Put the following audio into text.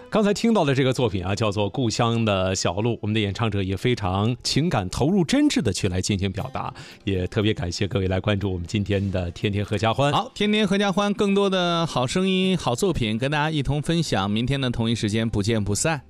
刚才听到的这个作品啊，叫做《故乡的小路》，我们的演唱者也非常情感投入、真挚的去来进行表达，也特别感谢各位来关注我们今天的天天合家欢。 好，天天合家欢，更多的好声音、好作品跟大家一同分享。明天的同一时间不见不散。